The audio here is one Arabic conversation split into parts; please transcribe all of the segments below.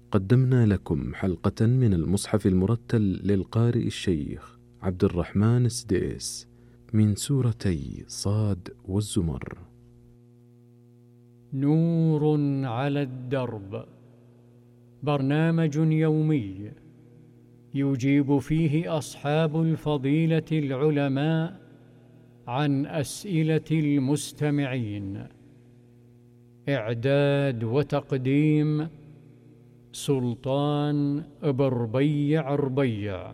قدمنا لكم حلقة من المصحف المرتل للقارئ الشيخ عبد الرحمن السديس من سورتي صاد والزمر. نور على الدرب، برنامج يومي يجيب فيه أصحاب الفضيلة العلماء عن أسئلة المستمعين. إعداد وتقديم سلطان بربيع ربيع.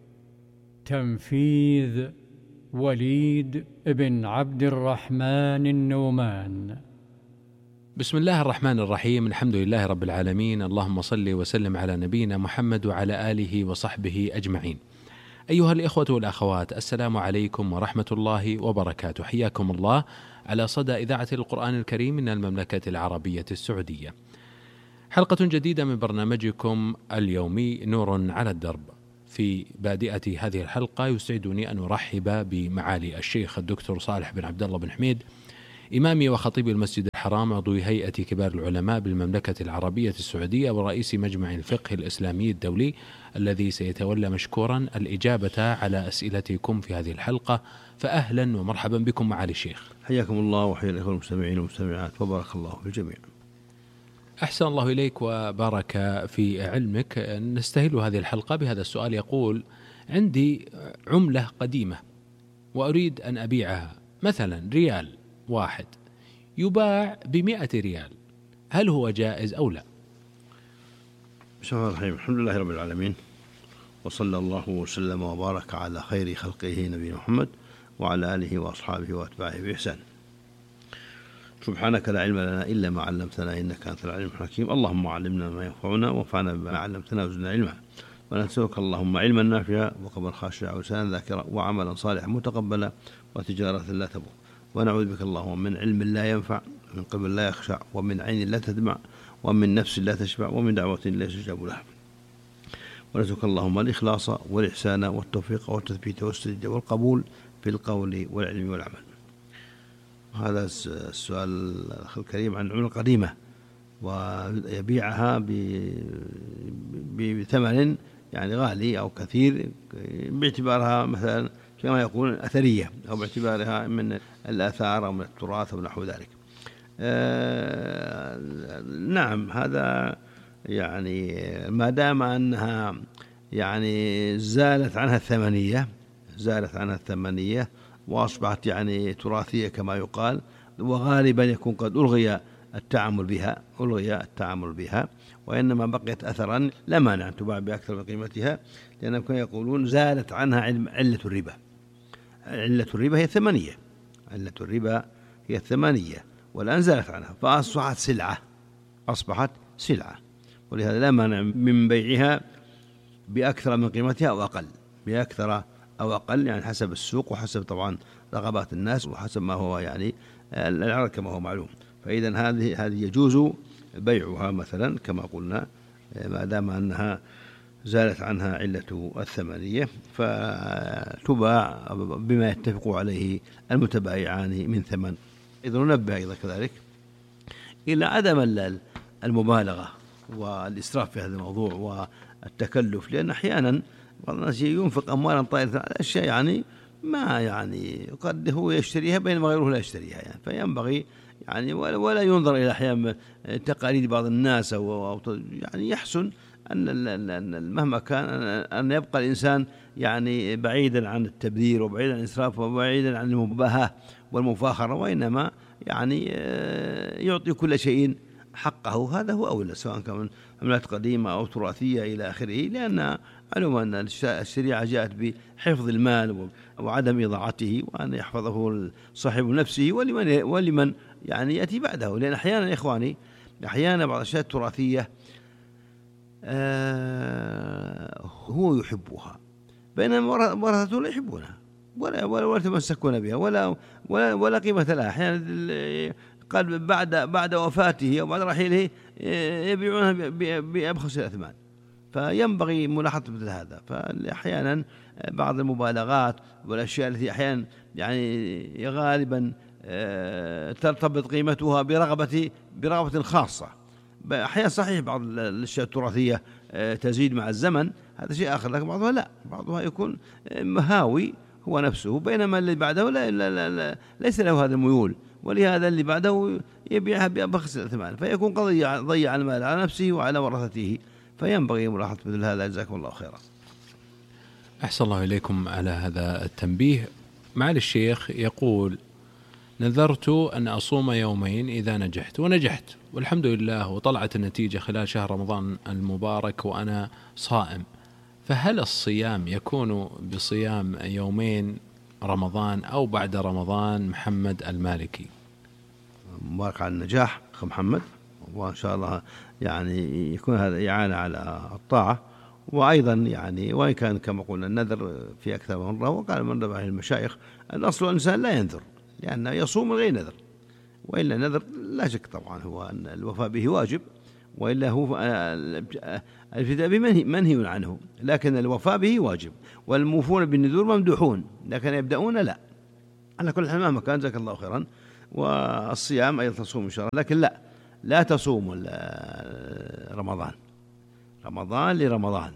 تنفيذ وليد بن عبد الرحمن النومان. بسم الله الرحمن الرحيم. الحمد لله رب العالمين، اللهم صل وسلم على نبينا محمد وعلى آله وصحبه أجمعين. أيها الإخوة والأخوات، السلام عليكم ورحمة الله وبركاته. حياكم الله على صدى إذاعة القرآن الكريم من المملكة العربية السعودية. حلقة جديدة من برنامجكم اليومي نور على الدرب. في بادئة هذه الحلقة يسعدني أن أرحب بمعالي الشيخ الدكتور صالح بن عبد الله بن حميد، إمامي وخطيب المسجد الحرام، عضو هيئة كبار العلماء بالمملكة العربية السعودية ورئيس مجمع الفقه الإسلامي الدولي، الذي سيتولى مشكورا الإجابة على أسئلتكم في هذه الحلقة. فأهلا ومرحبا بكم معالي الشيخ. حياكم الله وحيا الإخوة المستمعين والمستمعات، وبارك الله في الجميع. أحسن الله إليك وبارك في علمك. نستهل هذه الحلقة بهذا السؤال، يقول: عندي عملة قديمة وأريد أن أبيعها، مثلا ريال واحد يباع ب100 ريال، هل هو جائز أو لا؟ بسم الله الرحمن الرحيم. الحمد لله رب العالمين، وصلى الله وسلم وبارك على خير خلقه نبينا محمد وعلى آله وأصحابه وأتباعه بإحسان. سبحانك لا علم لنا إلا ما علمتنا إنك أنت العليم الحكيم. اللهم علمنا ما ينفعنا وانفعنا بما علمتنا وزدنا علما. ونسألك اللهم علما نافعا وقلبا خاشعا ولسانا ذاكرا وعملا صالحا متقبلا وتجارة لا تبور. ونعوذ بك اللهم من علم لا ينفع، ومن قلب لا يخشع، ومن عين لا تدمع، ومن نفس لا تشبع، ومن دعوة لا يستجاب لها. ونسألك اللهم الإخلاص والإحسان والتوفيق والتثبيت والسداد والقبول في القول والعلم والعمل. هذا السؤال الكريم عن العملة القديمة، ويبيعها بثمن يعني غالي أو كثير، باعتبارها مثلا كما يقول أثرية، أو باعتبارها من الآثار أو من التراث أو نحو ذلك. نعم، هذا يعني ما دام أنها يعني زالت عنها الثمنية وأصبحت يعني تراثية كما يقال، وغالبا يكون قد ألغي التعامل بها، وإنما بقيت أثرا، لا مانع أن تباع بأكثر من قيمتها، لأنهم كانوا يقولون زالت عنها علة الربا. علة الربا هي الثمانية، والآن زالت عنها فأصبحت سلعة، ولهذا لا مانع من بيعها بأكثر من قيمتها أو أقل، يعني حسب السوق وحسب طبعا رغبات الناس وحسب ما هو يعني العرض كما هو معلوم. فإذا هذه يجوز بيعها مثلا كما قلنا، ما دام أنها زالت عنها علة الثمانية، فتباع بما يتفق عليه المتبايعان من ثمن. إذا ننبه أيضا كذلك إلى عدم المبالغة والإسراف في هذا الموضوع والتكلف، لأن أحيانا بعض الناس ينفق أموالا طائلة على أشياء يعني ما يعني قد هو يشتريها بينما غيره لا يشتريها، يعني فينبغي يعني ولا ينظر إلى أحيانا تقاليد بعض الناس، أو يعني يحسن أن مهما كان أن يبقى الإنسان يعني بعيدا عن التبذير وبعيدا عن الإسراف وبعيدا عن المباهاة والمفاخرة، وإنما يعني يعطي كل شيء حقه. هذا هو أولى، سواء كان عملات قديمة أو تراثية إلى آخره، لأن معلوم أن الشريعة جاءت بحفظ المال وعدم إضاعته، وأن يحفظه صاحب نفسه ولمن يعني يأتي بعده. لأن أحيانا يا إخواني، أحيانا بعض الأشياء التراثية هو يحبها بينما ورثته لا يحبونها ولا يتمسكون بها ولا قيمة لها. أحيانا قال بعد وفاته أو بعد رحيله يبيعونها بأبخس الأثمان، فينبغي ملاحظة مثل هذا. فأحيانا بعض المبالغات والأشياء التي أحيانا يعني غالبا ترتبط قيمتها برغبة خاصة، أحيانا صحيح بعض الأشياء التراثية تزيد مع الزمن، هذا شيء آخر، لكن بعضها لا، بعضها يكون هاوي هو نفسه، بينما اللي بعده ليس له هذا الميول، ولهذا اللي بعده يبيعها بأبخس الثمن، فيكون قد ضيع المال على نفسه وعلى ورثته، فينبغي ملاحظة مثل هذا. جزاكم الله خيرا. أحسن الله إليكم على هذا التنبيه. معالي الشيخ يقول: نذرت أن أصوم يومين إذا نجحت، ونجحت والحمد لله، وطلعت النتيجة خلال شهر رمضان المبارك وأنا صائم، فهل الصيام يكون بصيام يومين رمضان أو بعد رمضان؟ محمد المالكي. مبارك على النجاح أخ محمد، وإن شاء الله يعني يكون هذا إعانة على الطاعة. وأيضا يعني وإن كان كما قلنا النذر في أكثر من مرة، وقال من ربع المشايخ الأصل الإنسان لا ينذر لأنه يصوم من غير نذر، وإلا نذر لا شك طبعا هو أن الوفاء به واجب، وإلا هو الابتداء به منهي عنه، لكن الوفاء به واجب، والموفون بالنذور ممدوحون، لكن يبدأون لا. على كل حال مهما كان جزاك الله خيرا. والصيام أيضا تصوم إن شاء الله، لكن لا تصوم رمضان لرمضان،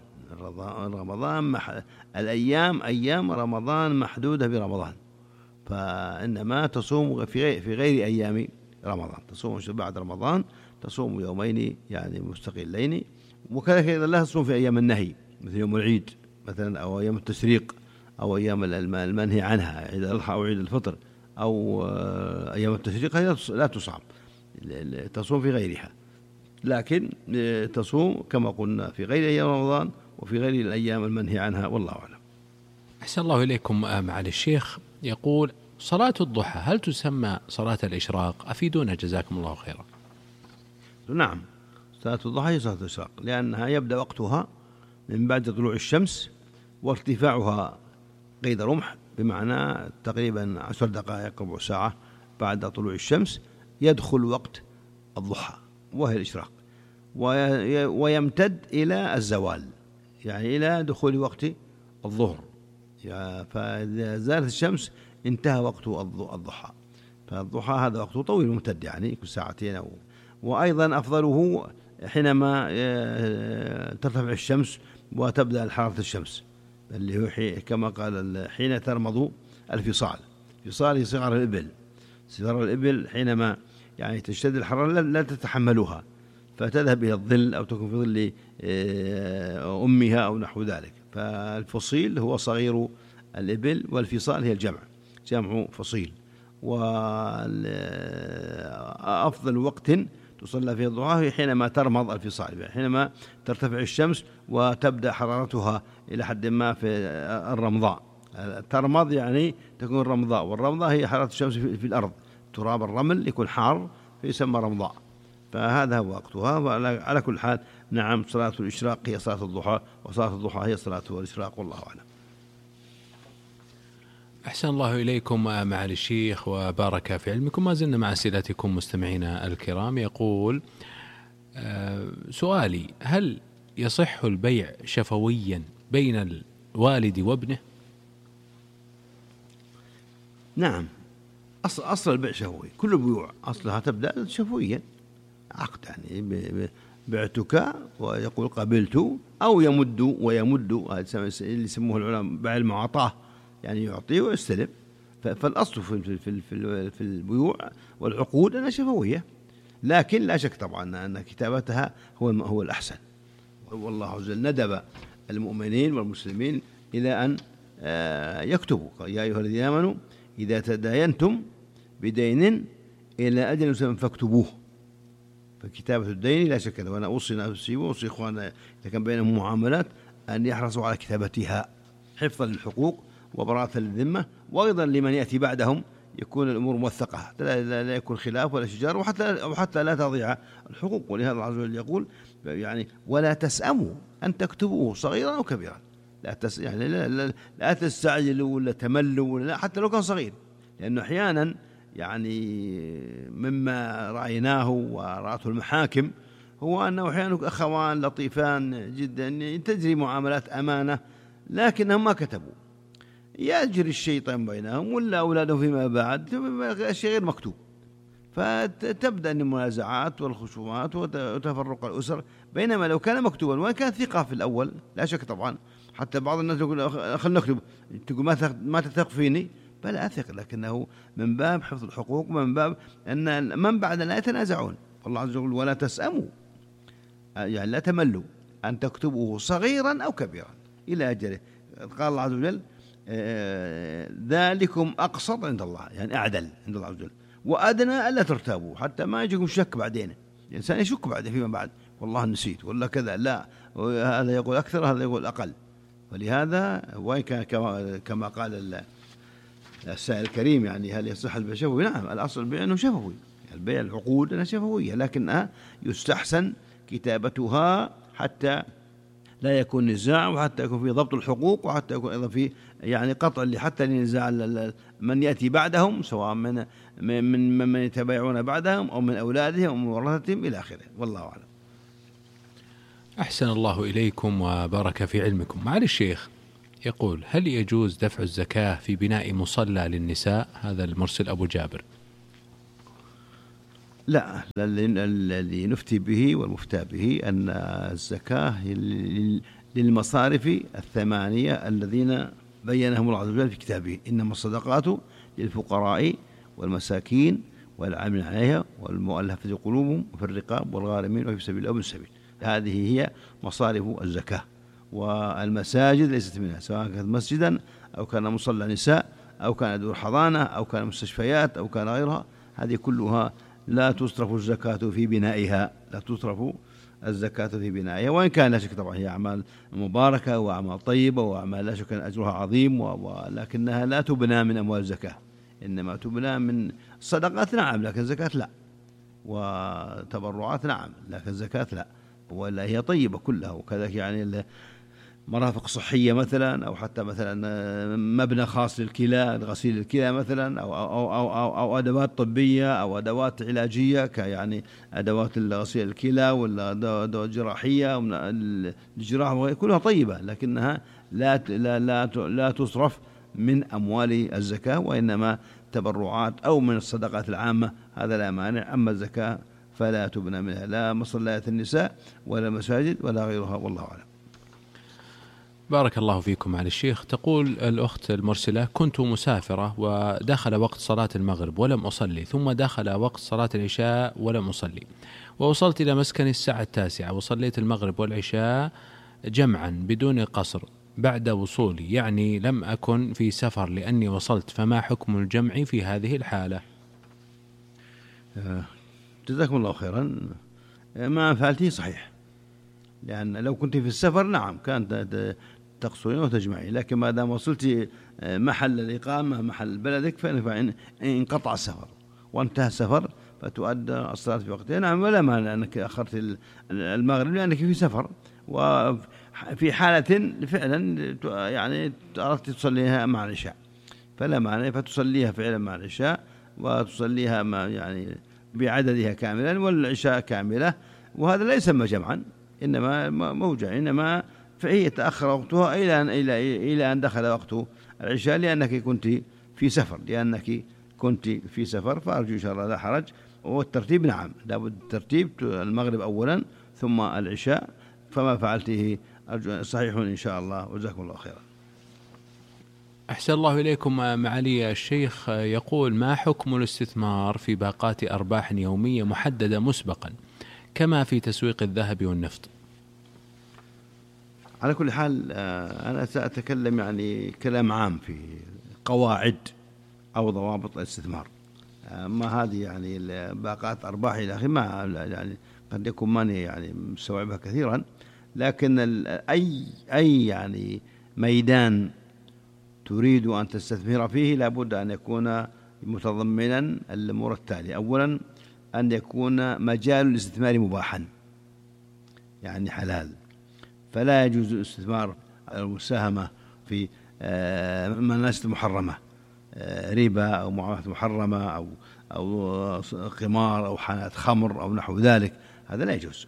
أيام رمضان محدودة برمضان، فإنما تصوم في غير أيام رمضان، تصوم بعد رمضان تصوم يومين يعني مستقلين، وكذلك إذا لا تصوم في أيام النهي مثل يوم العيد مثلا، أو أيام التشريق، أو أيام المنهي عنها، عيد الأضحى أو عيد الفطر، أو أيام التشريق لا تصام، تصوم في غيرها، لكن تصوم كما قلنا في غير أيام رمضان وفي غير الأيام المنهي عنها، والله أعلم. أحسن الله إليكم معالي الشيخ. يقول: صلاة الضحى هل تسمى صلاة الإشراق؟ أفيدونا جزاكم الله خيرا. نعم، صلاة الضحى هي صلاة الإشراق، لأنها يبدأ وقتها من بعد طلوع الشمس، وارتفاعها قيد رمح، بمعنى تقريبا 10 دقائق ربع ساعة بعد طلوع الشمس يدخل وقت الضحى وهي الإشراق، ويمتد إلى الزوال، يعني إلى دخول وقت الظهر، فإذا زالت الشمس انتهى وقت الضحى. فالضحى هذا وقته طويل ممتد، يعني كل ساعتين وأيضا أفضله حينما ترتفع الشمس وتبدأ حرارة الشمس، اللي هو كما قال حين ترمض الفصال. فصال هي صغار الإبل حينما يعني تشتد الحرارة لا تتحملها، فتذهب إلى الظل أو تكون في ظل أمها أو نحو ذلك. فالفصيل هو صغير الإبل، والفصال هي جمع فصيل. وأفضل وقت تصلى فيه الضحى حينما ترمض الفصال، يعني حينما ترتفع الشمس وتبدأ حرارتها إلى حد ما في الرمضاء. ترمض يعني تكون رمضاء، والرمضاء هي حرارة الشمس في الأرض، تراب الرمل يكون حار فيسمى رمضاء، فهذا هو وقتها. وعلى كل حال نعم، صلاة الإشراق هي صلاة الضحى، وصلاة الضحى هي صلاة الإشراق، والله أعلم. أحسن الله إليكم معالي الشيخ وبارك في علمكم. ما زلنا مع أسئلتكم مستمعينا الكرام. يقول: سؤالي: هل يصح البيع شفويا بين الوالد وابنه؟ نعم، أصل البيع شفوي، كل البيوع أصلها تبدأ شفويا، عقد يعني بعتك ويقول قبلت، أو يمد اللي يسموه العلماء بيع المعاطاة، يعني يعطي ويستلم. فالأصل في البيوع والعقود أنها شفوية، لكن لا شك طبعا أن كتابتها هو الأحسن. والله عز وجل ندب المؤمنين والمسلمين إلى أن يكتبوا: يا أيها الذين آمنوا إذا تداينتم بدين إلى أجل مسمى فاكتبوه. فكتابة الدين لا شك، وأنا أوصي نفسي وأوصي إخواننا إذا كان بينهم معاملات أن يحرصوا على كتابتها حفظا للحقوق وبراءة للذمة، وأيضا لمن يأتي بعدهم يكون الأمور موثقة حتى لا يكون خلاف ولا شجار، وحتى لا تضيع الحقوق. ولهذا الله عز وجل يقول يعني: ولا تسأموا أن تكتبوه صغيرا أو كبيرا. يعني لا تستعجلوا ولا تملوا ولا حتى لو كان صغير، لأنه أحيانا يعني مما رأيناه ورأته المحاكم هو أنه أحيانا أخوان لطيفان جدا تجري معاملات أمانة، لكنهم ما كتبوا، يجري الشيطان بينهم ولا أولادهم فيما بعد شيء غير مكتوب، فتبدأ المنازعات والخصومات وتفرق الأسر. بينما لو كان مكتوبا وإن كان ثقة في الأول لا شك طبعا، حتى بعض الناس يقول خلنا نكتب، تقول ما تثق فيني، بل أثق، لكنه من باب حفظ الحقوق ومن باب أن من بعدنا لا يتنازعون. الله عز وجل ولا تسأموا، يعني لا تملوا أن تكتبوه صغيرا أو كبيرا إلى أجله. قال الله عز وجل ذلكم أقسط عند الله، يعني أعدل عند الله عز وجل، وأدنى ألا ترتابوا، حتى ما يجيكم شك بعدين، الإنسان يشك بعد فيما بعد، والله نسيت ولا كذا، لا، هذا يقول أكثر هذا يقول أقل. ولهذا وإن كان كما قال السائل الكريم يعني هل يصح البيع شفوي؟ نعم، الأصل البيع أنه شفوي، البيع العقود أنها شفوية، لكنها يستحسن كتابتها حتى لا يكون نزاع، وحتى يكون في ضبط الحقوق، وحتى يكون أيضا في يعني قطع حتى لنزاع من يأتي بعدهم، سواء من يتبايعون بعدهم أو من أولادهم أو من ورثتهم إلى آخره، والله أعلم. أحسن الله إليكم وبارك في علمكم. معالي الشيخ يقول: هل يجوز دفع الزكاة في بناء مصلى للنساء؟ هذا المرسل أبو جابر. لا، الذي نفتي به والمفتى به أن الزكاة للمصارف الثمانية الذين بينهم الله عز وجل في كتابه: إنما الصدقات للفقراء والمساكين والعاملين عليها والمؤلفة قلوبهم وفي الرقاب والغارمين وفي سبيل الله وابن السبيل. هذه هي مصارف الزكاة. والمساجد ليست منها، سواء كانت مسجدا أو كان مصلى نساء أو كان دور حضانة أو كان مستشفيات أو كان غيرها، هذه كلها لا تصرف الزكاة في بنائها، لا تصرف الزكاة في بنائها، وإن كان لا شك طبعا هي أعمال مباركة وأعمال طيبة وأعمال لا شك أن أجرها عظيم، ولكنها لا تبنى من أموال الزكاة، إنما تبنى من الصدقات نعم، لكن الزكاة لا، وتبرعات نعم، لكن الزكاة لا، ولا هي طيبة كلها. وكذلك يعني مرافق صحية مثلا، أو حتى مثلا مبنى خاص للكلى، غسيل الكلى مثلا، أو أدوات طبية أو أدوات علاجية، كيعني أدوات غسيل الكلى ولا أدوات جراحية الجراحة، كلها طيبة، لكنها لا تصرف من أموال الزكاة، وإنما تبرعات أو من الصدقات العامة، هذا لا مانع. أما الزكاة فلا تبنى منها لا مصليات النساء ولا مساجد ولا غيرها، والله أعلم. بارك الله فيكم على الشيخ. تقول الأخت المرسلة: كنت مسافرة ودخل وقت صلاة المغرب ولم أصلي، ثم دخل وقت صلاة العشاء ولم أصلي، ووصلت إلى مسكني الساعة 9 وصليت المغرب والعشاء جمعا بدون قصر بعد وصولي، يعني لم أكن في سفر لأني وصلت، فما حكم الجمع في هذه الحالة؟ جزاكم الله خيرا. ما فعلته صحيح، لأن لو كنت في السفر نعم كانت تقصرين وتجمعين، لكن ما دام وصلت محل الإقامة محل بلدك فإن انقطع السفر وانتهى السفر فتؤدى الصلاة في وقتها، نعم، ولا مانع أنك أخرت المغرب لأنك في سفر، وفي حالة فعلا يعني أردت تصليها مع العشاء فلا مانع، فتصليها فعلا مع العشاء وتصليها يعني بعددها كاملا والعشاء كاملة، وهذا لا يسمى جمعا، إنما موجع، إنما فهي تأخر وقتها إلى أن دخل وقت العشاء لأنك كنت في سفر، فأرجو إن شاء الله لا حرج. والترتيب نعم لابد ترتيب المغرب أولا ثم العشاء، فما فعلته صحيح إن شاء الله، وجزاكم الله خيرا. أحسن الله إليكم. معالي الشيخ يقول: ما حكم الاستثمار في باقات أرباح يومية محددة مسبقا كما في تسويق الذهب والنفط؟ على كل حال أنا سأتكلم يعني كلام عام في قواعد أو ضوابط الاستثمار، ما هذه يعني باقات أرباح إلى آخره، ما يعني قد يكون ماني يعني مستوعبها كثيرا، لكن أي يعني ميدان تريد أن تستثمر فيه لابد أن يكون متضمنا الأمور التالية: أولا أن يكون مجال الاستثمار مباحا، يعني حلال، فلا يجوز الاستثمار المساهمة في مناسك محرمة، ربا أو معاملات محرمة أو قمار أو حانات خمر أو نحو ذلك، هذا لا يجوز.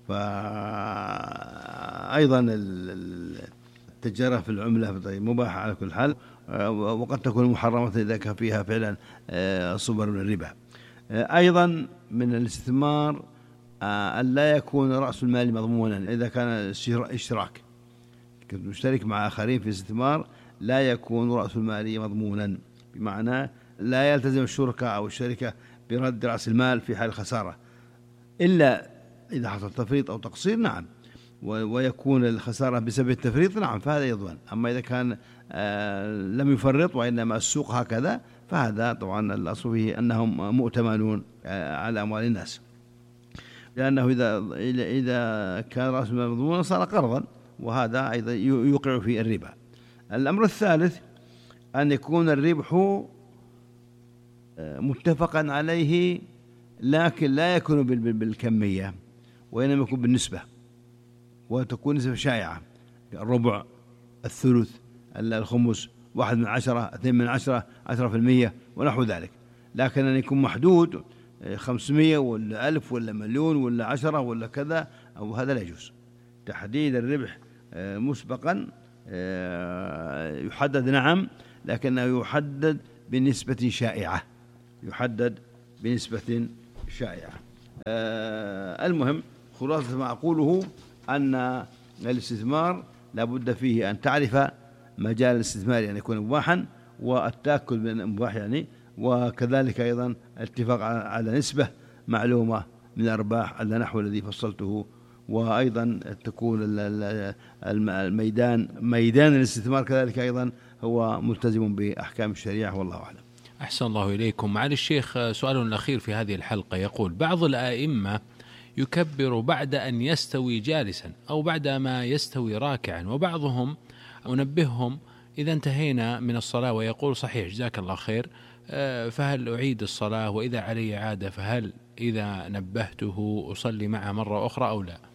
فأيضا التجارة في العملة مباحة على كل حال، وقد تكون محرمة إذا كان فيها فعلا صور من الربا. أيضا من الاستثمار أن لا يكون رأس المال مضمونا إذا كان اشتراك، كنت مشترك مع آخرين في الاستثمار لا يكون رأس المال مضمونا، بمعنى لا يلتزم الشركاء أو الشركة برد رأس المال في حال الخسارة إلا إذا حصل تفريط أو تقصير، نعم، ويكون الخسارة بسبب التفريط، نعم، فهذا يضمن. أما إذا كان لم يفرط وإنما السوق هكذا فهذا طبعا الأصل فيه أنهم مؤتمنون على أموال الناس، لأنه إذا كان رأس المال مضمونا صار قرضا، وهذا أيضا يوقع في الربا. الأمر الثالث أن يكون الربح متفقا عليه، لكن لا يكون بالكمية وإنما يكون بالنسبة، وتكون نسبة شائعة، الربع، الثلث، الخمس، 1/10، 2/10، 10% ونحو ذلك. لكن أن يكون محدود 500 ولا 1000 ولا مليون ولا 10 ولا كذا، أو هذا لا يجوز. تحديد الربح مسبقا يحدد، نعم، لكنه يحدد بنسبة شائعة، يحدد بنسبة شائعة. المهم خلاصة ما أقوله أن الاستثمار لا بد فيه أن تعرف مجال الاستثمار يعني يكون مباحا، والتأكد من المباح يعني، وكذلك أيضا الاتفاق على نسبة معلومة من الأرباح على نحو الذي فصلته، وأيضا تكون ميدان الاستثمار كذلك أيضا هو ملتزم بأحكام الشريعة، والله أعلم. أحسن الله إليكم. معالي الشيخ، سؤال أخير في هذه الحلقة يقول: بعض الآئمة يكبر بعد أن يستوي جالسا أو بعد ما يستوي راكعا، وبعضهم أنبههم إذا انتهينا من الصلاة ويقول: صحيح جزاك الله خير، فهل أعيد الصلاة؟ وإذا علي عادة فهل إذا نبهته أصلي معه مرة أخرى أو لا؟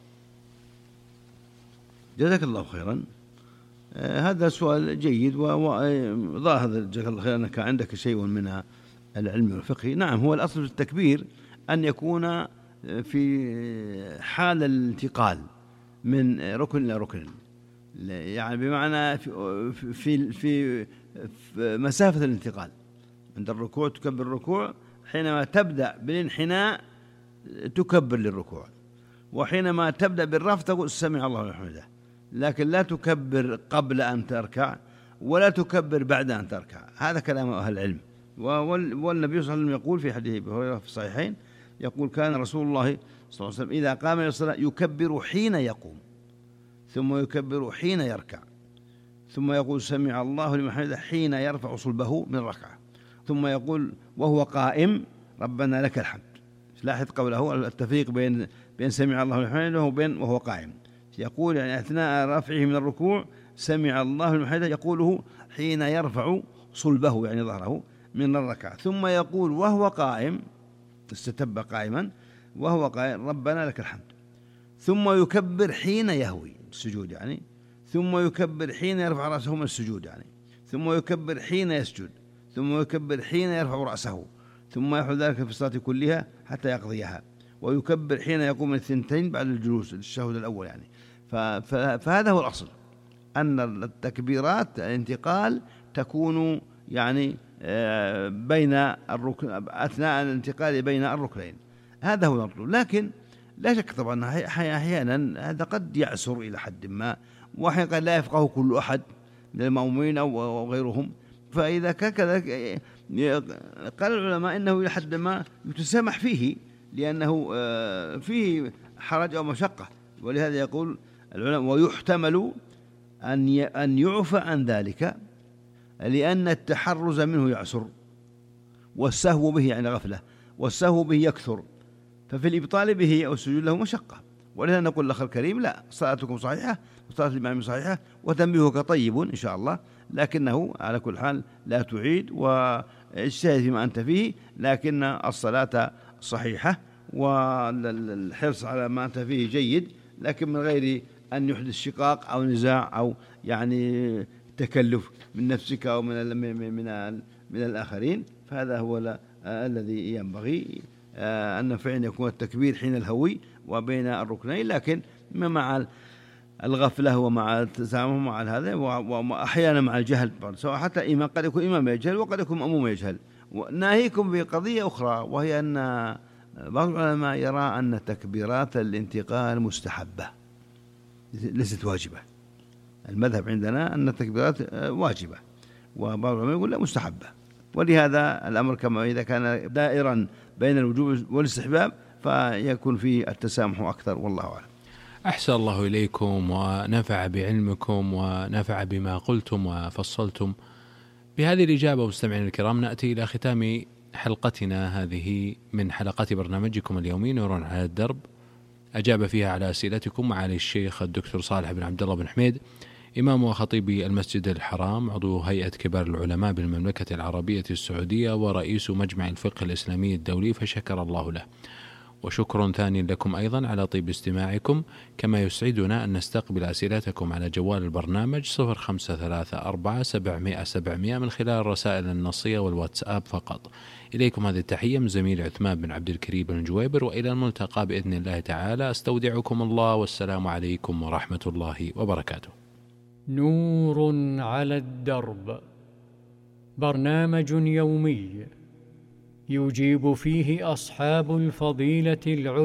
جزاك الله خيرا. هذا سؤال جيد، وظاهر جزاك الله خيرا أنك عندك شيء من العلم والفقه. نعم، هو الأصل في التكبير أن يكون في حال الانتقال من ركن إلى ركن، يعني بمعنى في مسافة الانتقال. عند الركوع تكبر الركوع، حينما تبدأ بالانحناء تكبر للركوع، وحينما تبدأ بالرفع تقول سمع الله لمن حمده، لكن لا تكبر قبل أن تركع ولا تكبر بعد أن تركع. هذا كلام أهل العلم. والنبي صلى الله عليه وسلم يقول في حديث أبي هريرة في الصحيحين، يقول: كان رسول الله صلى الله عليه وسلم إذا قام إلى الصلاة يكبر حين يقوم، ثم يكبر حين يركع، ثم يقول سمع الله لمن حمده حين يرفع صلبه من ركعة، ثم يقول وهو قائم ربنا لك الحمد. لاحظ قوله التفريق بين سمع الله لمن حمده وبين وهو قائم. يقول يعني أثناء رفعه من الركوع سمع الله لمن حمده يقوله حين يرفع صلبه يعني ظهره من الركعة، ثم يقول وهو قائم، استتب قائما، وهو قائم ربنا لك الحمد، ثم يكبر حين يهوي السجود يعني، ثم يكبر حين يرفع رأسه من السجود يعني، ثم يكبر حين يسجد، ثم يكبر حين يرفع رأسه، ثم يفعل ذلك في الصلاة كلها حتى يقضيها، ويكبر حين يقوم من الثنتين بعد الجلوس التشهد الأول يعني. فهذا هو الأصل، أن التكبيرات الانتقال تكون يعني بين الركن أثناء الانتقال بين الركنين، هذا هو المطلوب. لكن لا شك طبعا أحيانا هذا قد يعسر إلى حد ما، وأحيانا قد لا يفقه كل أحد من المأمومين أو غيرهم، فإذا كذلك قال العلماء إنه إلى حد ما يتسامح فيه، لأنه فيه حرج أو مشقة، ولهذا يقول العلماء ويحتمل أن يعفى عن ذلك لأن التحرز منه يعسر، والسهو به يعني غفلة، والسهو به يكثر، ففي الإبطال به أو السجود له مشقة. ولهذا نقول الأخ الكريم لا، صلاتكم صحيحة وصلاة الإمام صحيحة وتنبيهك طيب إن شاء الله، لكنه على كل حال لا تعيد واجتهد فيما أنت فيه، لكن الصلاة صحيحة والحرص على ما أنت فيه جيد، لكن من غير أن يحدث شقاق أو نزاع أو يعني تكلف من نفسك أو من الآخرين. فهذا هو الذي ينبغي أن فعلا يكون التكبير حين الهوي وبين الركنين، لكن مع الغفلة ومع التسامح مع هذا، وأحيانا مع الجهل، سواء حتى إمام قد يكون إمام يجهل وقد يكون مأموم يجهل، ناهيكم بقضية أخرى، وهي أن بعض العلماء يرى أن تكبيرات الانتقال مستحبة ليست واجبة. المذهب عندنا أن التكبيرات واجبة، وبعض العلماء يقول لا مستحبة. ولهذا الأمر كما إذا كان دائرا بين الوجوب والاستحباب فيكون فيه التسامح أكثر، والله أعلم. أحسن الله إليكم ونفع بعلمكم ونفع بما قلتم وفصلتم. بهذه الإجابة مستمعينا الكرام نأتي إلى ختام حلقتنا هذه من حلقات برنامجكم اليومي نور على الدرب، أجاب فيها على أسئلتكم معالي الشيخ الدكتور صالح بن عبد الله بن حميد، إمام وخطيب المسجد الحرام، عضو هيئة كبار العلماء بالمملكة العربية السعودية ورئيس مجمع الفقه الإسلامي الدولي، فشكر الله له. وشكر ثاني لكم أيضا على طيب استماعكم، كما يسعدنا أن نستقبل أسئلتكم على جوال البرنامج 0534 من خلال الرسائل النصية والواتساب فقط. إليكم هذه التحية من زميل عثمان بن عبد الكريم بن جويبر، وإلى الملتقى بإذن الله تعالى. أستودعكم الله، والسلام عليكم ورحمة الله وبركاته. نور على الدرب، برنامج يومي يجيب فيه أصحاب الفضيلة العلماء